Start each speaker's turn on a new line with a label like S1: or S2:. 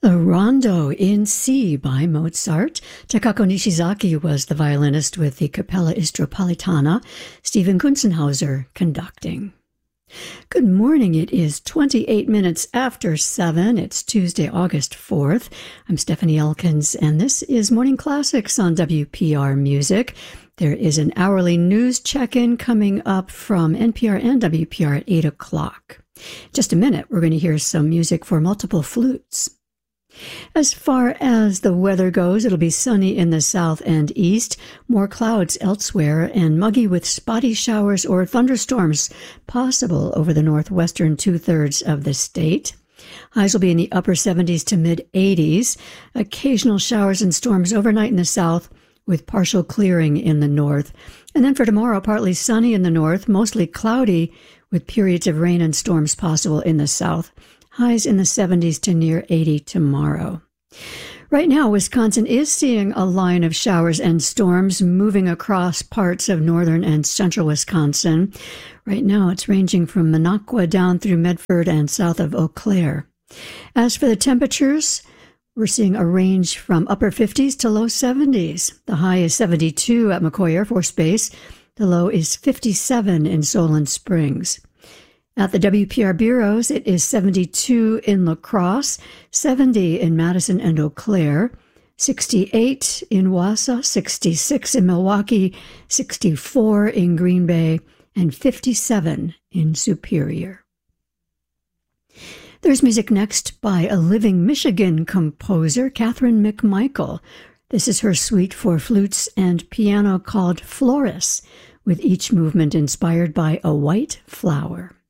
S1: The Rondo in C by Mozart. Takako Nishizaki was the violinist with the Capella Istropolitana, Stephen Kunzenhauser conducting. Good morning. It is 28 minutes after 7. It's Tuesday, August 4th. I'm Stephanie Elkins, and this is Morning Classics on WPR Music. There is an hourly news check-in coming up from NPR and WPR at 8 o'clock. Just a minute, we're going to hear some music for multiple flutes. As far as the weather goes, it'll be sunny in the south and east, more clouds elsewhere, and muggy with spotty showers or thunderstorms possible over the northwestern two-thirds of the state. Highs will be in the upper 70s to mid-80s. Occasional showers and storms overnight in the south, with partial clearing in the north. And then for tomorrow, partly sunny in the north, mostly cloudy, with periods of rain and storms possible in the south. Highs in the 70s to near 80 tomorrow. Right now, Wisconsin is seeing a line of showers and storms moving across parts of northern and central Wisconsin. Right now, it's ranging from Minocqua down through Medford and south of Eau Claire. As for the temperatures, we're seeing a range from upper 50s to low 70s. The high is 72 at McCoy Air Force Base. The low is 57 in Solon Springs. At the WPR bureaus, it is 72 in La Crosse, 70 in Madison and Eau Claire, 68 in Wausau, 66 in Milwaukee, 64 in Green Bay, and 57 in Superior. There's music next by a living Michigan composer, Catherine McMichael. This is her suite for flutes and piano called Floris, with each movement inspired by a white flower.